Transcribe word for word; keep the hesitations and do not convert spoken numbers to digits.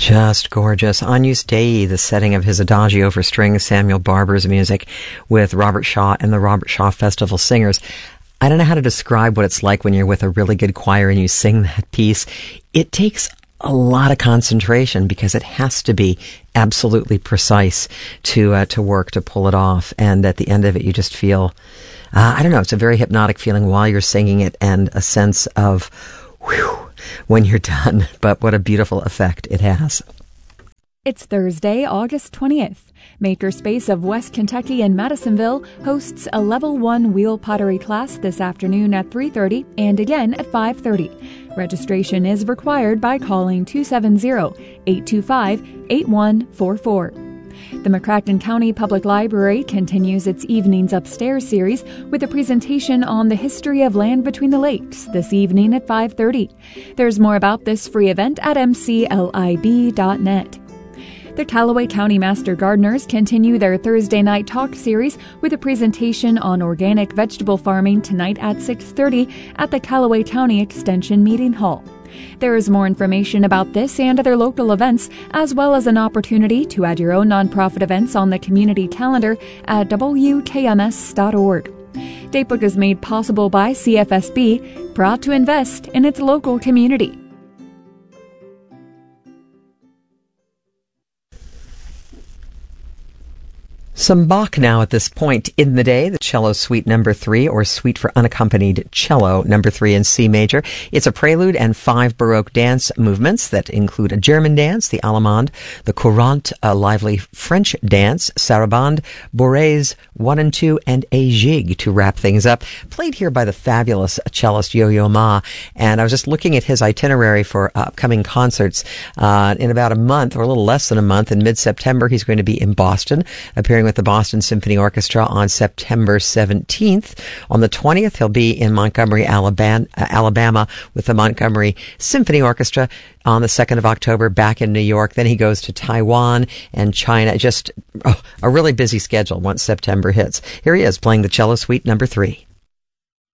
Just gorgeous. Agnus Dei, the setting of his Adagio for strings, Samuel Barber's music with Robert Shaw and the Robert Shaw Festival Singers. I don't know how to describe what it's like when you're with a really good choir and you sing that piece. It takes a lot of concentration because it has to be absolutely precise to uh, to work, to pull it off. And at the end of it, you just feel, uh, I don't know, it's a very hypnotic feeling while you're singing it and a sense of, whew, when you're done. But what a beautiful effect it has. It's Thursday, August twentieth. Makerspace of West Kentucky in Madisonville hosts a Level one wheel pottery class this afternoon at three thirty and again at five thirty. Registration is required by calling two seven zero, eight two five, eight one four four. The McCracken County Public Library continues its Evenings Upstairs series with a presentation on the history of land between the lakes this evening at five thirty. There's more about this free event at m c l i b dot net. The Callaway County Master Gardeners continue their Thursday night talk series with a presentation on organic vegetable farming tonight at six thirty at the Callaway County Extension Meeting Hall. There is more information about this and other local events, as well as an opportunity to add your own nonprofit events on the community calendar at w k m s dot org. Datebook is made possible by C F S B, proud to invest in its local community. Some Bach now at this point in the day, the Cello Suite Number Three, or Suite for Unaccompanied Cello Number Three in C major. It's a prelude and five Baroque dance movements that include a German dance, the Allemande, the Courante, a lively French dance, Sarabande, Bourrées One and Two, and a Gigue to wrap things up. Played here by the fabulous cellist Yo-Yo Ma, and I was just looking at his itinerary for upcoming concerts. Uh, in about a month, or a little less than a month, in mid-September, he's going to be in Boston, appearing with the Boston Symphony Orchestra on September seventeenth. On the twentieth, he'll be in Montgomery, Alabama, Alabama with the Montgomery Symphony Orchestra. On the second of October, back in New York. Then he goes to Taiwan and China. Just oh, a really busy schedule once September hits. Here he is playing the Cello Suite Number Three.